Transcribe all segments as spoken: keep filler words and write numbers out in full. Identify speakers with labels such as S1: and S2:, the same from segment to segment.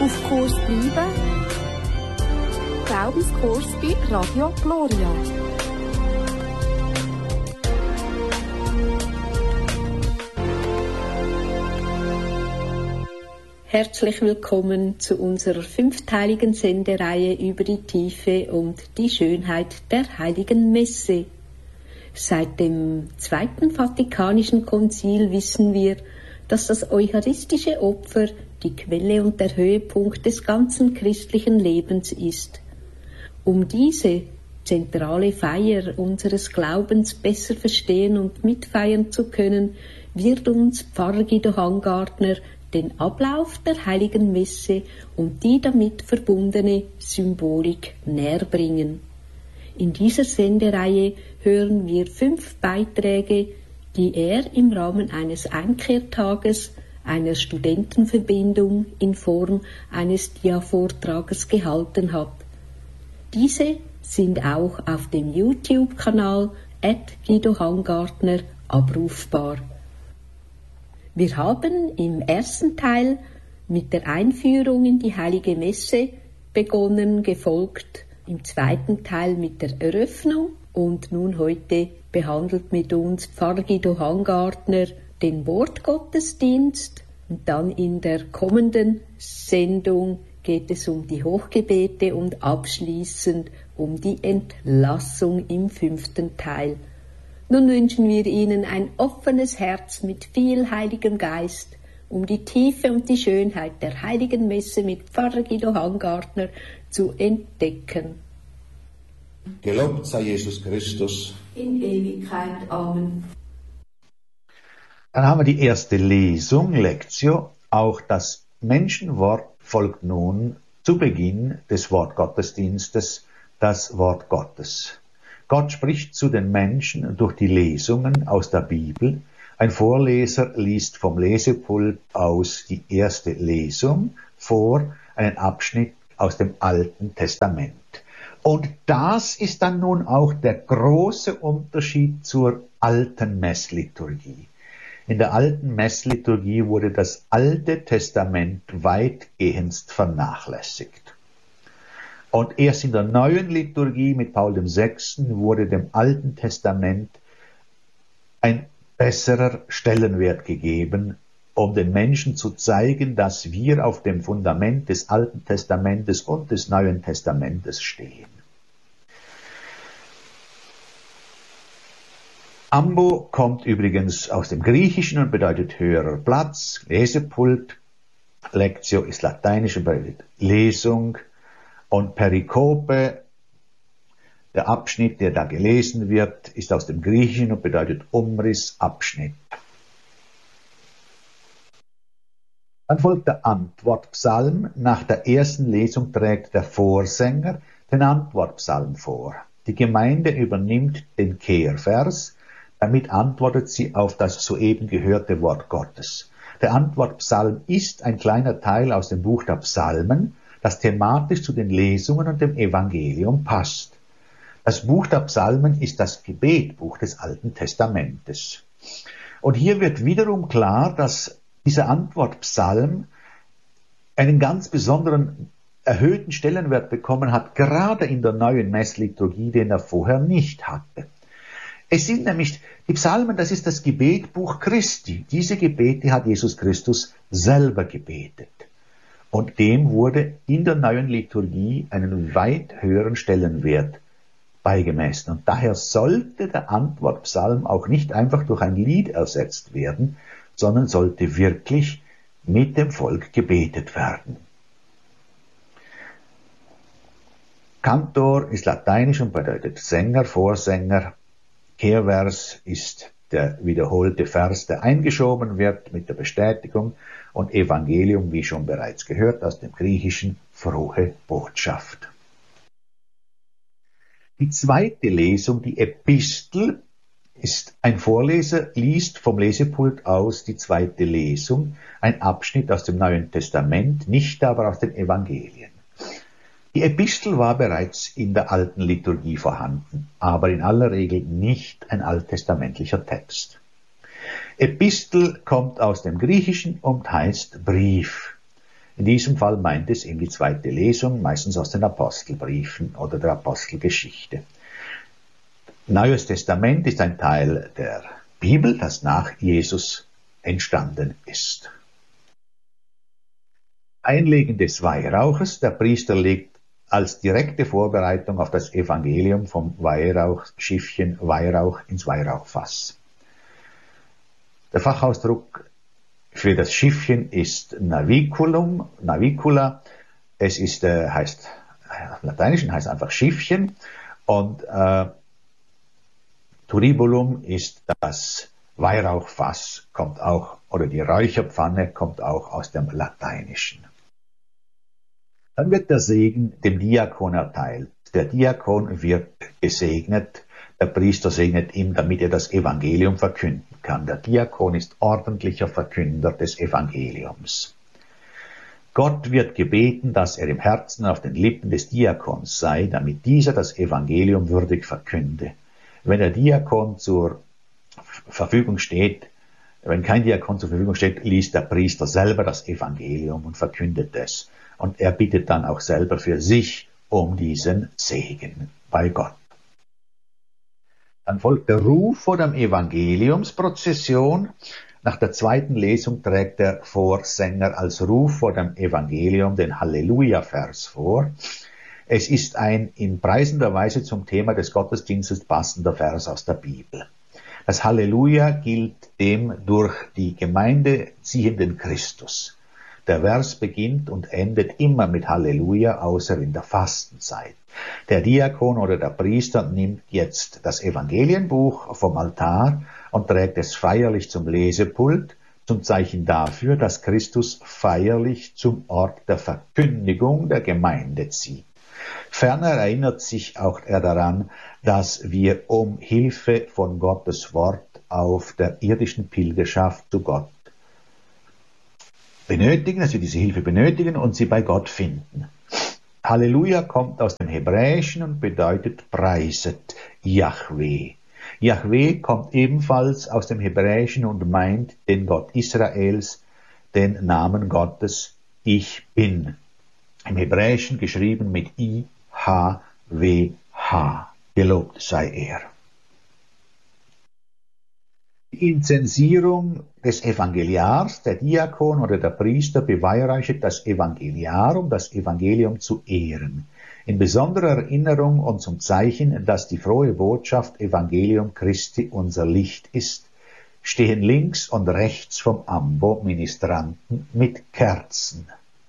S1: Auf Kurs bleiben. Glaubenskurs bei Radio Gloria.
S2: Herzlich willkommen zu unserer fünfteiligen Sendereihe über die Tiefe und die Schönheit der Heiligen Messe. Seit dem Zweiten Vatikanischen Konzil wissen wir, dass das eucharistische Opfer die Quelle und der Höhepunkt des ganzen christlichen Lebens ist. Um diese zentrale Feier unseres Glaubens besser verstehen und mitfeiern zu können, wird uns Pfarrer Guido Hangartner den Ablauf der Heiligen Messe und die damit verbundene Symbolik näherbringen. In dieser Sendereihe hören wir fünf Beiträge, die er im Rahmen eines Einkehrtages, einer Studentenverbindung in Form eines Dia-Vortrages gehalten hat. Diese sind auch auf dem YouTube-Kanal at Guido Hangartner abrufbar. Wir haben im ersten Teil mit der Einführung in die Heilige Messe begonnen, gefolgt im zweiten Teil mit der Eröffnung und nun heute behandelt mit uns Pfarrer Guido Hangartner den Wortgottesdienst und dann in der kommenden Sendung geht es um die Hochgebete und abschließend um die Entlassung im fünften Teil. Nun wünschen wir Ihnen ein offenes Herz mit viel Heiligem Geist, um die Tiefe und die Schönheit der Heiligen Messe mit Pfarrer Guido Hangartner zu entdecken.
S3: Gelobt sei Jesus Christus.
S2: In Ewigkeit. Amen.
S4: Dann haben wir die erste Lesung, Lectio. Auch das Menschenwort folgt nun zu Beginn des Wortgottesdienstes, das Wort Gottes. Gott spricht zu den Menschen durch die Lesungen aus der Bibel. Ein Vorleser liest vom Lesepult aus die erste Lesung vor, einen Abschnitt aus dem Alten Testament. Und das ist dann nun auch der große Unterschied zur alten Messliturgie. In der alten Messliturgie wurde das Alte Testament weitgehend vernachlässigt. Und erst in der neuen Liturgie mit Paul der Sechste wurde dem Alten Testament ein besserer Stellenwert gegeben, um den Menschen zu zeigen, dass wir auf dem Fundament des Alten Testamentes und des Neuen Testamentes stehen. Ambo kommt übrigens aus dem Griechischen und bedeutet höherer Platz, Lesepult. Lectio ist lateinisch und bedeutet Lesung. Und Perikope, der Abschnitt, der da gelesen wird, ist aus dem Griechischen und bedeutet Umriss, Abschnitt. Dann folgt der Antwortpsalm. Nach der ersten Lesung trägt der Vorsänger den Antwortpsalm vor. Die Gemeinde übernimmt den Kehrvers, damit antwortet sie auf das soeben gehörte Wort Gottes. Der Antwortpsalm ist ein kleiner Teil aus dem Buch der Psalmen, das thematisch zu den Lesungen und dem Evangelium passt. Das Buch der Psalmen ist das Gebetbuch des Alten Testamentes. Und hier wird wiederum klar, dass dieser Antwortpsalm einen ganz besonderen erhöhten Stellenwert bekommen hat, gerade in der neuen Messliturgie, den er vorher nicht hatte. Es sind nämlich die Psalmen, das ist das Gebetbuch Christi. Diese Gebete hat Jesus Christus selber gebetet. Und dem wurde in der neuen Liturgie einen weit höheren Stellenwert beigemessen. Und daher sollte der Antwortpsalm auch nicht einfach durch ein Lied ersetzt werden, sondern sollte wirklich mit dem Volk gebetet werden. Kantor ist lateinisch und bedeutet Sänger, Vorsänger. Kehrvers ist der wiederholte Vers, der eingeschoben wird mit der Bestätigung, und Evangelium, wie schon bereits gehört, aus dem Griechischen frohe Botschaft. Die zweite Lesung, die Epistel, ist ein Vorleser, liest vom Lesepult aus die zweite Lesung, ein Abschnitt aus dem Neuen Testament, nicht aber aus den Evangelien. Die Epistel war bereits in der alten Liturgie vorhanden, aber in aller Regel nicht ein alttestamentlicher Text. Epistel kommt aus dem Griechischen und heißt Brief. In diesem Fall meint es eben die zweite Lesung, meistens aus den Apostelbriefen oder der Apostelgeschichte. Neues Testament ist ein Teil der Bibel, das nach Jesus entstanden ist. Einlegen des Weihrauches. Der Priester legt als direkte Vorbereitung auf das Evangelium vom Weihrauchschiffchen Weihrauch ins Weihrauchfass. Der Fachausdruck für das Schiffchen ist Naviculum, Navicula. Es ist, äh, heißt, im Lateinischen heißt einfach Schiffchen und äh, Turibulum ist das Weihrauchfass, kommt auch, oder die Räucherpfanne kommt auch aus dem Lateinischen. Dann wird der Segen dem Diakon erteilt. Der Diakon wird gesegnet, der Priester segnet ihm, damit er das Evangelium verkünden kann. Der Diakon ist ordentlicher Verkünder des Evangeliums. Gott wird gebeten, dass er im Herzen und auf den Lippen des Diakons sei, damit dieser das Evangelium würdig verkünde. Wenn der Diakon zur Verfügung steht, wenn kein Diakon zur Verfügung steht, liest der Priester selber das Evangelium und verkündet es. Und er bittet dann auch selber für sich um diesen Segen bei Gott. Dann folgt der Ruf vor der Evangeliumsprozession. Nach der zweiten Lesung trägt der Vorsänger als Ruf vor dem Evangelium den Halleluja-Vers vor. Es ist ein in preisender Weise zum Thema des Gottesdienstes passender Vers aus der Bibel. Das Halleluja gilt dem durch die Gemeinde ziehenden Christus. Der Vers beginnt und endet immer mit Halleluja, außer in der Fastenzeit. Der Diakon oder der Priester nimmt jetzt das Evangelienbuch vom Altar und trägt es feierlich zum Lesepult, zum Zeichen dafür, dass Christus feierlich zum Ort der Verkündigung der Gemeinde zieht. Ferner erinnert sich auch er daran, dass wir um Hilfe von Gottes Wort auf der irdischen Pilgerschaft zu Gott benötigen, dass wir diese Hilfe benötigen und sie bei Gott finden. Halleluja kommt aus dem Hebräischen und bedeutet preiset Jahwe. Jahwe kommt ebenfalls aus dem Hebräischen und meint den Gott Israels, den Namen Gottes, ich bin. Im Hebräischen geschrieben mit I H W H. Gelobt sei er. Die Inzensierung des Evangeliars, der Diakon oder der Priester beweihräuchert das Evangeliar, um das Evangelium zu ehren. In besonderer Erinnerung und zum Zeichen, dass die frohe Botschaft Evangelium Christi unser Licht ist, stehen links und rechts vom Ambo Ministranten mit Kerzen.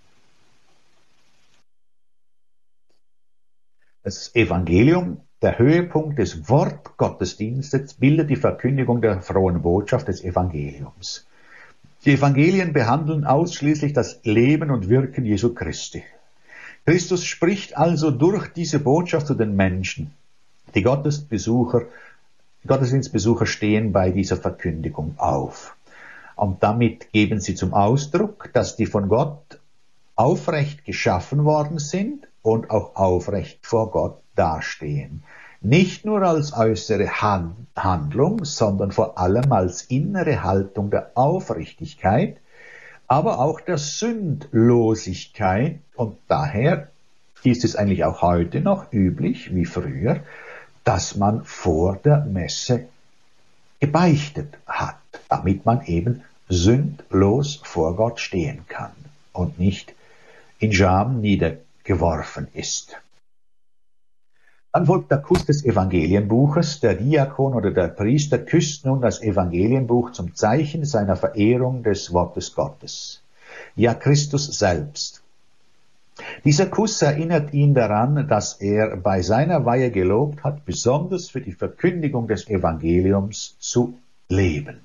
S4: Das Evangelium, der Höhepunkt des Wortgottesdienstes, bildet die Verkündigung der frohen Botschaft des Evangeliums. Die Evangelien behandeln ausschließlich das Leben und Wirken Jesu Christi. Christus spricht also durch diese Botschaft zu den Menschen. Die Gottesbesucher, die Gottesdienstbesucher stehen bei dieser Verkündigung auf. Und damit geben sie zum Ausdruck, dass die von Gott aufrecht geschaffen worden sind und auch aufrecht vor Gott dastehen. Nicht nur als äußere Handlung, sondern vor allem als innere Haltung der Aufrichtigkeit, aber auch der Sündlosigkeit. Und daher ist es eigentlich auch heute noch üblich, wie früher, dass man vor der Messe gebeichtet hat, damit man eben sündlos vor Gott stehen kann und nicht in Scham niedergeworfen ist. Dann folgt der Kuss des Evangelienbuches. Der Diakon oder der Priester küsst nun das Evangelienbuch zum Zeichen seiner Verehrung des Wortes Gottes. Ja, Christus selbst. Dieser Kuss erinnert ihn daran, dass er bei seiner Weihe gelobt hat, besonders für die Verkündigung des Evangeliums zu leben.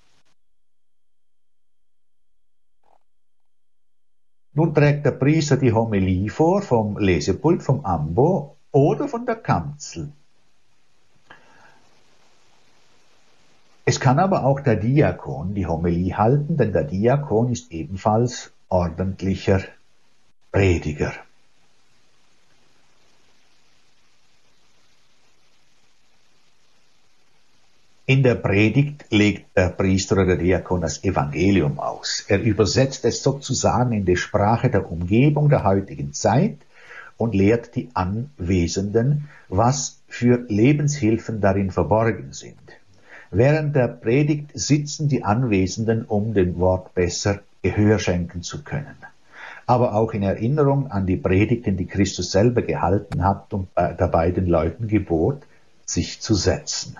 S4: Nun trägt der Priester die Homilie vor vom Lesepult, vom Ambo oder von der Kanzel. Es kann aber auch der Diakon die Homilie halten, denn der Diakon ist ebenfalls ordentlicher Prediger. In der Predigt legt der Priester oder der Diakon das Evangelium aus. Er übersetzt es sozusagen in die Sprache der Umgebung der heutigen Zeit und lehrt die Anwesenden, was für Lebenshilfen darin verborgen sind. Während der Predigt sitzen die Anwesenden, um dem Wort besser Gehör schenken zu können. Aber auch in Erinnerung an die Predigten, die Christus selber gehalten hat und dabei den Leuten gebot, sich zu setzen.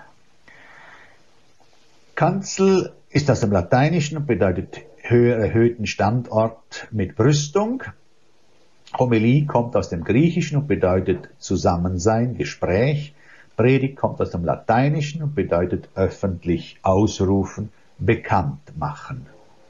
S4: Kanzel ist aus dem Lateinischen und bedeutet erhöhten Standort mit Brüstung. Homilie kommt aus dem Griechischen und bedeutet Zusammensein, Gespräch. Predigt kommt aus dem Lateinischen und bedeutet öffentlich ausrufen, bekannt machen.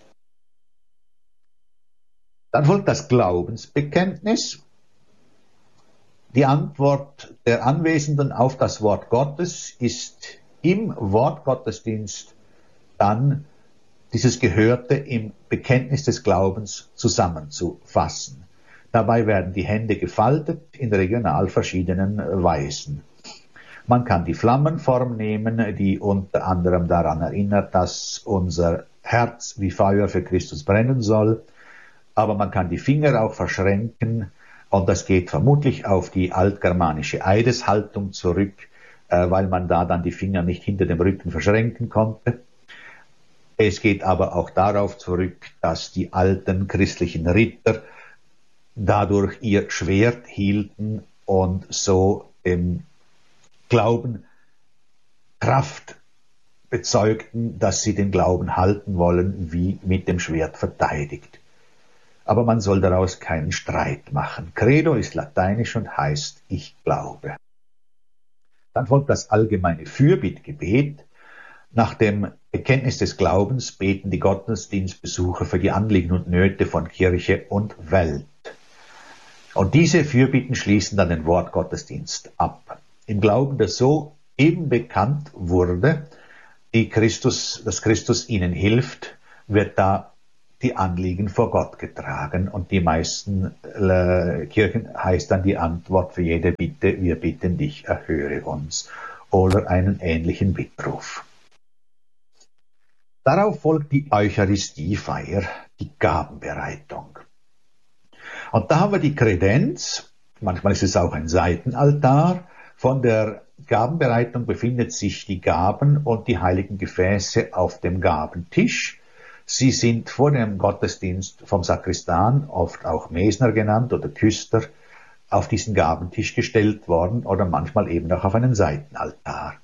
S4: Dann folgt das Glaubensbekenntnis. Die Antwort der Anwesenden auf das Wort Gottes ist im Wortgottesdienst dann dieses Gehörte im Bekenntnis des Glaubens zusammenzufassen. Dabei werden die Hände gefaltet in regional verschiedenen Weisen. Man kann die Flammenform nehmen, die unter anderem daran erinnert, dass unser Herz wie Feuer für Christus brennen soll. Aber man kann die Finger auch verschränken, und das geht vermutlich auf die altgermanische Eideshaltung zurück, äh, weil man da dann die Finger nicht hinter dem Rücken verschränken konnte. Es geht aber auch darauf zurück, dass die alten christlichen Ritter dadurch ihr Schwert hielten und so im Glauben Kraft bezeugten, dass sie den Glauben halten wollen, wie mit dem Schwert verteidigt. Aber man soll daraus keinen Streit machen. Credo ist lateinisch und heißt ich glaube. Dann folgt das allgemeine Fürbittgebet. Nach dem Bekenntnis des Glaubens beten die Gottesdienstbesucher für die Anliegen und Nöte von Kirche und Welt. Und diese Fürbitten schließen dann den Wortgottesdienst ab. Im Glauben, dass so eben bekannt wurde, die Christus, dass Christus ihnen hilft, wird da die Anliegen vor Gott getragen, und die meisten äh, Kirchen heißt dann die Antwort für jede Bitte, wir bitten dich, erhöre uns, oder einen ähnlichen Bittruf. Darauf folgt die Eucharistiefeier, die Gabenbereitung. Und da haben wir die Kredenz, manchmal ist es auch ein Seitenaltar. Von der Gabenbereitung befindet sich die Gaben und die heiligen Gefäße auf dem Gabentisch. Sie sind vor dem Gottesdienst vom Sakristan, oft auch Mesner genannt oder Küster, auf diesen Gabentisch gestellt worden oder manchmal eben auch auf einen Seitenaltar.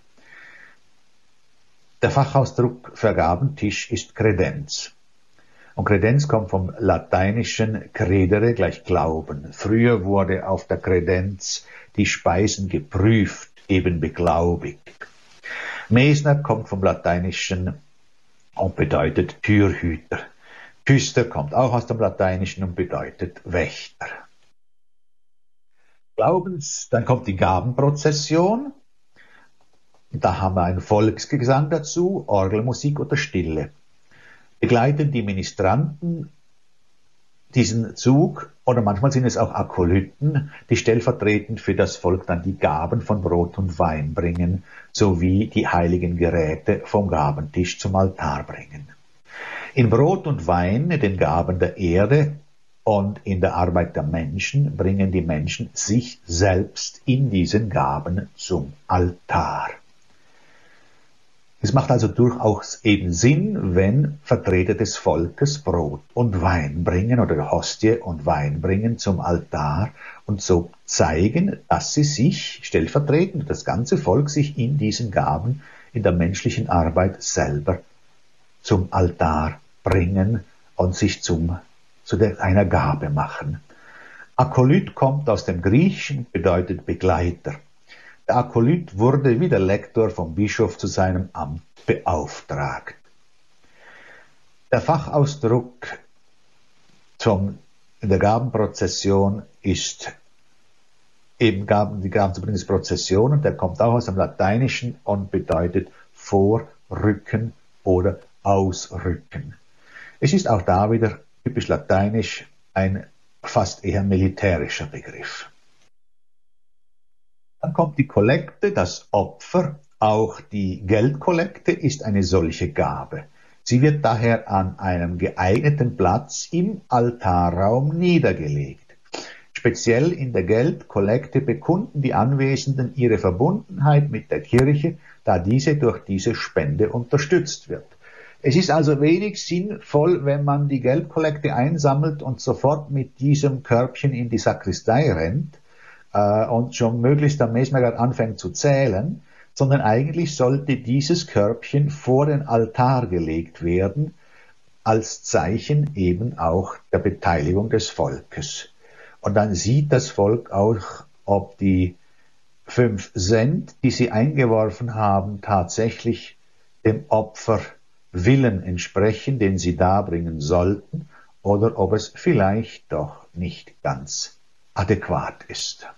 S4: Der Fachausdruck für Gabentisch ist Kredenz. Und Kredenz kommt vom lateinischen credere gleich Glauben. Früher wurde auf der Kredenz die Speisen geprüft, eben beglaubigt. Mesner kommt vom lateinischen und bedeutet Türhüter. Küster kommt auch aus dem Lateinischen und bedeutet Wächter. Glaubens, dann kommt die Gabenprozession. Da haben wir einen Volksgesang dazu, Orgelmusik oder Stille. Begleiten die Ministranten diesen Zug, oder manchmal sind es auch Akolyten, die stellvertretend für das Volk dann die Gaben von Brot und Wein bringen, sowie die heiligen Geräte vom Gabentisch zum Altar bringen. In Brot und Wein, den Gaben der Erde und in der Arbeit der Menschen, bringen die Menschen sich selbst in diesen Gaben zum Altar. Es macht also durchaus eben Sinn, wenn Vertreter des Volkes Brot und Wein bringen oder Hostie und Wein bringen zum Altar und so zeigen, dass sie sich stellvertretend, das ganze Volk sich in diesen Gaben, in der menschlichen Arbeit selber zum Altar bringen und sich zum, zu der, einer Gabe machen. Akolyt kommt aus dem Griechischen, bedeutet Begleiter. Der Akolyt wurde wie der Lektor vom Bischof zu seinem Amt beauftragt. Der Fachausdruck zum, in der Gabenprozession ist eben Gaben, die Gabenzubringsprozession, und der kommt auch aus dem Lateinischen und bedeutet vorrücken oder ausrücken. Es ist auch da wieder typisch lateinisch ein fast eher militärischer Begriff. Dann kommt die Kollekte, das Opfer, Auch die Geldkollekte ist eine solche Gabe. Sie wird daher an einem geeigneten Platz im Altarraum niedergelegt. Speziell in der Geldkollekte bekunden die Anwesenden ihre Verbundenheit mit der Kirche, da diese durch diese Spende unterstützt wird. Es ist also wenig sinnvoll, wenn man die Geldkollekte einsammelt und sofort mit diesem Körbchen in die Sakristei rennt äh, und schon möglichst am Mesmergat anfängt zu zählen, sondern eigentlich sollte dieses Körbchen vor den Altar gelegt werden, als Zeichen eben auch der Beteiligung des Volkes. Und dann sieht das Volk auch, ob die fünf Cent, die sie eingeworfen haben, tatsächlich dem Opferwillen entsprechen, den sie darbringen sollten, oder ob es vielleicht doch nicht ganz adäquat ist.